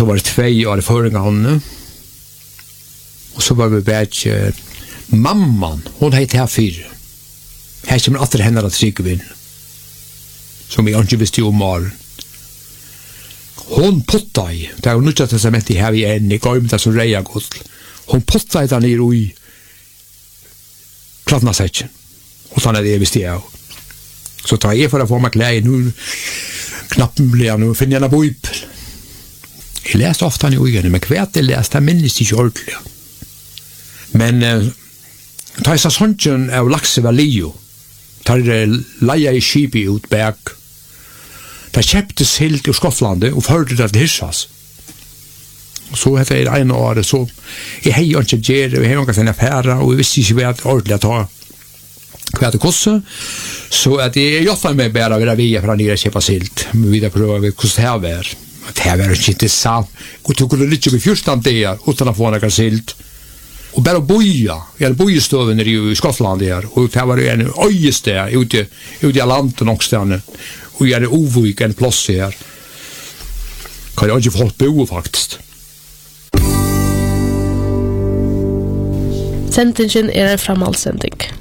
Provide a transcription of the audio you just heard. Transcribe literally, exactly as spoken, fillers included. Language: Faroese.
så var det två år förra gången. Och så var vi bättre uh, mamman, hon hette här fyra. Här kommer alltid henne att trycka vinn. Som jag inte visste om morgon. Hon pottade i, det är ju Nya testamentet här i en, i gamla som reja gott. Hon pottade där nere i kladnasäcken. Och så är det visste jag. Så tar jag för att få mig kläder nu, knappen blir jag nu, finner jag en bibel. Jag läste ofta nu igen, men kvärt jag läste, jag minns inte ordentligt. Men eh, tar jag så sånt av laxen var Leo. Tar det leia i skipet ut bak. Det köptes helt ur Skottlandet och förde det till Hirsas. Så heter det en år, så jeg har jo ikke gjør, og jeg har jo ikke en affære, og jeg visste ikke hva jeg ordentlig å ta hva det kostet. Så at jeg jobbet meg bare å være via fra nere kjøpa silt, men vi prøver hvordan det her var. Det her var ikke interessant. Og tog det litt opp i fjorten der, uten å få noe silt. Og bare å boja, jeg hadde bojestøven i Skottland der, og det var en øyested ute, ute i Atlanten også, og jeg hadde ovik en plass her. Kan jeg ikke folk bo faktisk. Sendingen er en framhaldsending.